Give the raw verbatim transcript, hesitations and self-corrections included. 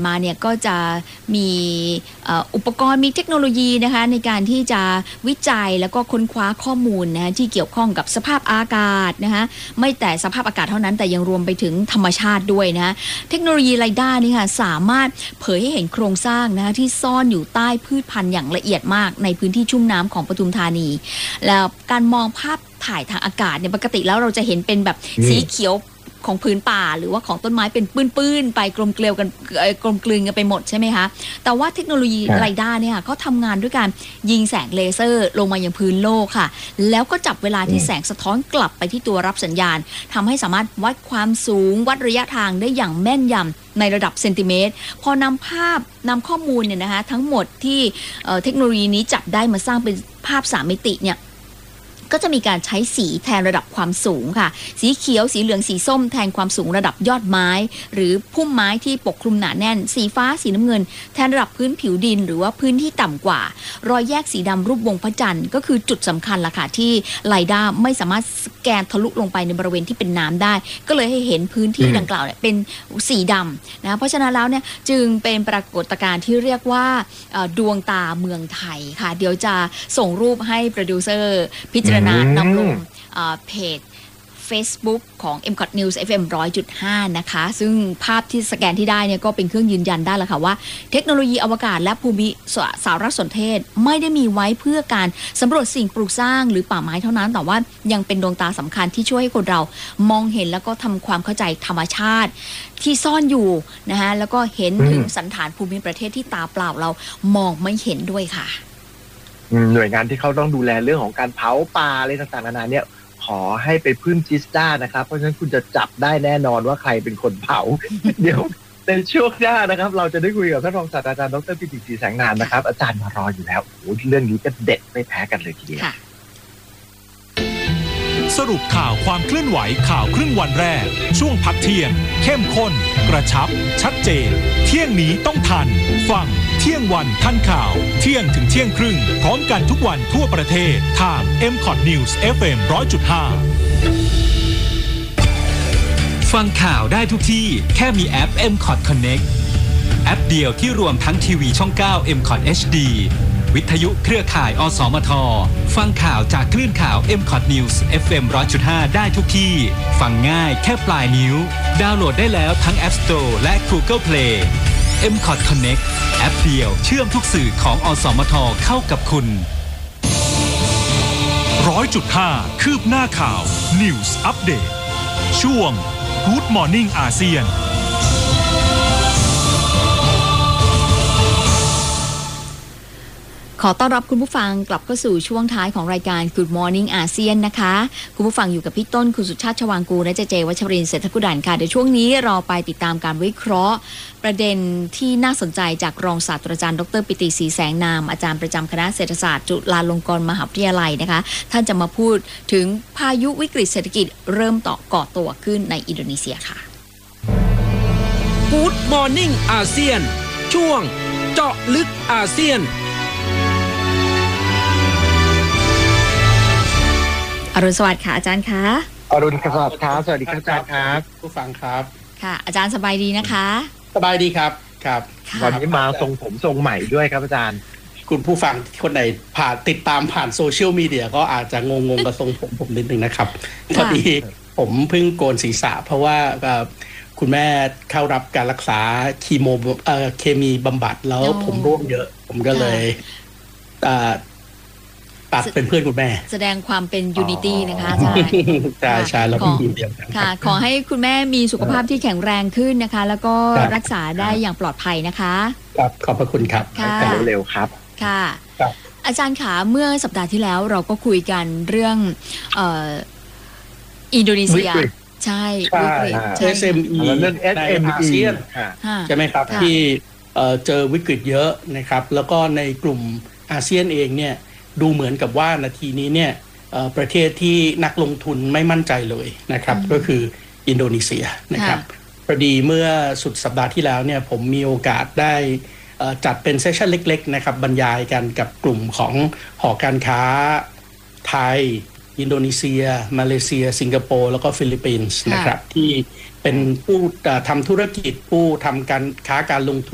มาเนี่ยก็จะมีอุปกรณ์มีเทคโนโลยีนะคะในการที่จะวิจัยแล้วก็ค้นคว้าข้อมูลนะที่เกี่ยวข้องกับสภาพอากาศนะคะไม่แต่สภาพอากาศเท่านั้นแต่ยังรวมไปถึงธรรมชาติด้วยนะเทคโนโลยีไรด้านี่ค่ะสามารถเผยให้เห็นโครงสร้างนะคะที่ซ่อนอยู่ใต้พืชพันธุ์อย่างละเอียดมากในพื้นที่ชุ่มน้ำของปทุมธานีแล้วการมองภาพถ่ายทางอากาศเนี่ยปกติแล้วเราจะเห็นเป็นแบบสีเขียวของพื้นป่าหรือว่าของต้นไม้เป็นปื้นๆไปกลมเกลียวกันกลมกลืนกันไปหมดใช่ไหมคะแต่ว่าเทคโนโลยีไรด้าเนี่ยเขาทำงานด้วยการยิงแสงเลเซอร์ลงมายังพื้นโลกค่ะแล้วก็จับเวลาที่แสงสะท้อนกลับไปที่ตัวรับสัญญาณทำให้สามารถวัดความสูงวัดระยะทางได้อย่างแม่นยำในระดับเซนติเมตรพอนำภาพนำข้อมูลเนี่ยนะคะทั้งหมดที่เทคโนโลยีนี้จับได้มาสร้างเป็นภาพสามมิติเนี่ยก็จะมีการใช้สีแทนระดับความสูงค่ะสีเขียวสีเหลืองสีส้มแทนความสูงระดับยอดไม้หรือพุ่มไม้ที่ปกคลุมหนาแน่นสีฟ้าสีน้ำเงินแทนระดับพื้นผิวดินหรือว่าพื้นที่ต่ำกว่ารอยแยกสีดำรูปวงพระจันทร์ก็คือจุดสำคัญล่ะค่ะที่ไรด้าไม่สามารถสแกนทะลุลงไปในบริเวณที่เป็นน้ำได้ก็เลยให้เห็นพื้นที่ดังกล่าวเนี่ยเป็นสีดำนะเพราะฉะนั้นแล้วเนี่ยจึงเป็นปรากฏการณ์ที่เรียกว่าดวงตาเมืองไทยค่ะเดี๋ยวจะส่งรูปให้โปรดิวเซอร์พิจารณานำลงเพจ Facebook ของ เอ็ม คอท News เอฟ เอ็ม หนึ่งร้อยจุดห้า นะคะซึ่งภาพที่สแกนที่ได้เนี่ยก็เป็นเครื่องยืนยันได้แล้วค่ะว่าเทคโนโลยีอวกาศและภูมิสารสนเทศไม่ได้มีไว้เพื่อการสำรวจสิ่งปลูกสร้างหรือป่าไม้เท่านั้นแต่ว่ายังเป็นดวงตาสำคัญที่ช่วยให้คนเรามองเห็นแล้วก็ทำความเข้าใจธรรมชาติที่ซ่อนอยู่นะคะแล้วก็เห็นถึงสันฐานภูมิประเทศที่ตาเปล่าเรามองไม่เห็นด้วยค่ะหน่วยงานที่เขาต้องดูแลเรื่องของการเผาป่าอะไรต่างๆนานาเนี่ยขอให้ไปพึ่งจิสต้านะครับเพราะฉะนั้นคุณจะจับได้แน่นอนว่าใครเป็นคนเผา เดี๋ยวในช่วงหน้านะครับเราจะได้คุยกับท่านรองศาสตราจารย์ดรปิติศรีแสงนามนะครับอาจารย์มารออยู่แล้วโอ้เรื่องนี้ก็เด็ดไม่แพ้กันเลยทีเดียวสรุปข่าวความเคลื่อนไหวข่าวครึ่งวันแรกช่วงพักเที่ยงเข้มข้นกระชับชัดเจนเที่ยงนี้ต้องทันฟังเที่ยงวันทันข่าวเที่ยงถึงเที่ยงครึ่งพร้อมกันทุกวันทั่วประเทศทาง เอ็ม คอท News เอฟ เอ็ม หนึ่งร้อยจุดห้า ฟังข่าวได้ทุกที่แค่มีแอป เอ็ม คอท Connect แอปเดียวที่รวมทั้งทีวีช่อง เก้า เอ็ม คอท เอช ดี วิทยุเครือข่ายอสมทฟังข่าวจากคลื่นข่าว เอ็ม คอท News เอฟ เอ็ม หนึ่งร้อยจุดห้า ได้ทุกที่ฟังง่ายแค่ปลายนิ้วดาวน์โหลดได้แล้วทั้ง App Store และ Google Play เอ็ม คอท Connect แอปเดียวเชื่อมทุกสื่อของอสมทเข้ากับคุณ หนึ่งร้อยจุดห้า คืบหน้าข่าว News Update ช่วง Good Morning อาเซียนขอต้อนรับคุณผู้ฟังกลับเข้าสู่ช่วงท้ายของรายการ Good Morning อาเซียนนะคะคุณผู้ฟังอยู่กับพี่ต้นคุณสุชาติชวางกูและเจเจวัชรินทร์เศรษฐกุดันค่ะเดี๋ยวช่วงนี้เราไปติดตามการวิเคราะห์ประเด็นที่น่าสนใจจากรองศาสตราจารย์ดรปิติศรีแสงนามอาจารย์ประจำคณะเศรษฐศาสตร์จุฬาลงกรณ์มหาวิทยาลัยนะคะท่านจะมาพูดถึงพายุวิกฤตเศรษฐกิจเริ่มต่อก่อตัวขึ้นในอินโดนีเซียค่ะ Good Morning อาเซียนช่วงเจาะลึกอาเซียนอรุณสวัสดิ์ค่ะอาจารย์คะอรุณสวัสดิ์ครับสวัสดีครับอาจารย์ครับผู้ฟังครับค่ะอาจารย์สบายดีนะคะสบายดีครับครับวันนี้มาทรงผมทรงใหม่ด้วยครับอาจารย์คุณผู้ฟังคนไหนผ่านติดตามผ่านโซเชียลมีเดียก็อาจจะงงๆกับทรงผมผมนิดนึงนะครับพอดีผมเพิ่งโกนศีรษะเพราะว่าคุณแม่เข้ารับการรักษาคีโมเอ่อเคมีบำบัดแล้วผมร่วงเยอะผมก็เลยอ่าตัดเป็นเพื่อนคุณแม่แสดงความเป็นยูนิตี้นะคะใช่ใช่ใช่แล้วเป็นทีมเดียวกันค่ะขอให้คุณแม่มีสุขภาพที่แข็งแรงขึ้นนะคะแล้วก็รักษาได้อย่างปลอดภัยนะคะครับขอบพระคุณครับเร็วๆครับค่ะอาจารย์ขาเมื่อสัปดาห์ที่แล้วเราก็คุยกันเรื่องเอ่ออินโดนีเซียใช่วิกฤตเอส เอ็ม อีเรื่อง เอส เอ็ม อีใช่ไหมครับที่เจอวิกฤตเยอะนะครับแล้วก็ในกลุ่มอาเซียนเองเนี่ยดูเหมือนกับว่านาทีนี้เนี่ยประเทศที่นักลงทุนไม่มั่นใจเลยนะครับก็คืออินโดนีเซียนะครับพอดีเมื่อสุดสัปดาห์ที่แล้วเนี่ยผมมีโอกาสได้จัดเป็นเซสชั่นเล็กๆนะครับบรรยายกันกับกลุ่มของหอการค้าไทยอินโดนีเซียมาเลเซียสิงคโปร์แล้วก็ฟิลิปปินส์นะครับที่เป็นผู้ทำธุรกิจผู้ทำการค้าการลงทุน